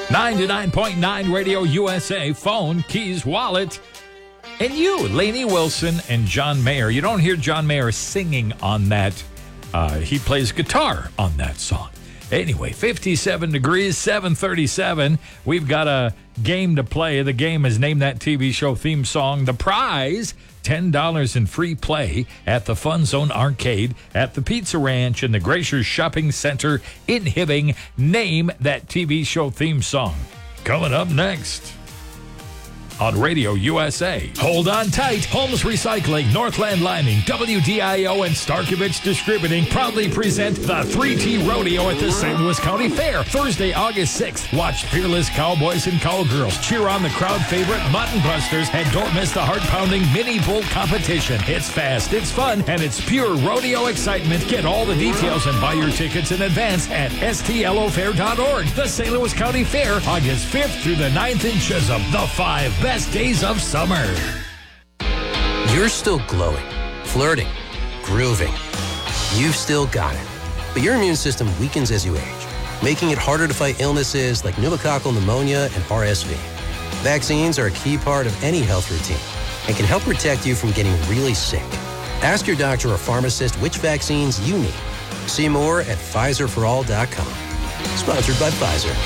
99.9 Radio USA, phone, keys, wallet. And you, Lainey Wilson and John Mayer. You don't hear John Mayer singing on that. He plays guitar on that song. Anyway, 57 degrees, 737. We've got a game to play. The game is Name That TV Show theme song. The prize, $10 in free play at the Fun Zone Arcade at the Pizza Ranch in the Gracers Shopping Center in Hibbing. Name That TV Show theme song. Coming up next on Radio USA. Hold on tight. Holmes Recycling, Northland Lining, WDIO, and Starkovich Distributing proudly present the 3T Rodeo at the St. Louis County Fair. Thursday, August 6th. Watch fearless cowboys and cowgirls cheer on the crowd favorite Mutton Busters, and don't miss the heart-pounding mini bull competition. It's fast, it's fun, and it's pure rodeo excitement. Get all the details and buy your tickets in advance at stlofair.org. The St. Louis County Fair, August 5th through the 9th in Chisholm. The 5 best days of summer. You're still glowing, flirting, grooving. You've still got it. But your immune system weakens as you age, making it harder to fight illnesses like pneumococcal pneumonia and RSV. Vaccines are a key part of any health routine and can help protect you from getting really sick. Ask your doctor or pharmacist which vaccines you need. See more at PfizerForAll.com. Sponsored by Pfizer.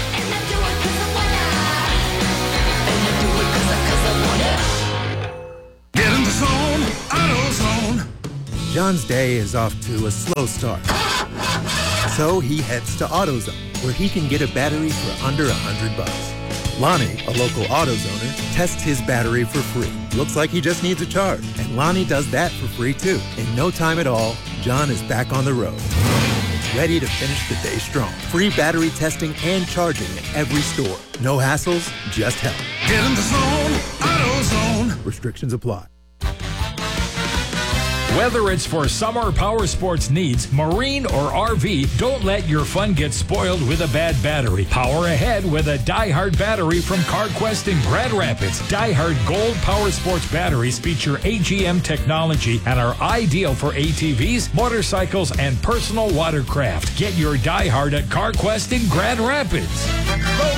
Get in the zone, AutoZone. John's day is off to a slow start. So he heads to AutoZone, where he can get a battery for under $100. Lonnie, a local AutoZoner, tests his battery for free. Looks like he just needs a charge. And Lonnie does that for free too. In no time at all, John is back on the road. Ready to finish the day strong. Free battery testing and charging at every store. No hassles, just help. Get in the zone, AutoZone. Restrictions apply. Whether it's for summer or power sports needs, marine or RV, don't let your fun get spoiled with a bad battery. Power ahead with a DieHard battery from CarQuest in Grand Rapids. DieHard Gold Power Sports batteries feature AGM technology and are ideal for ATVs, motorcycles, and personal watercraft. Get your DieHard at CarQuest in Grand Rapids.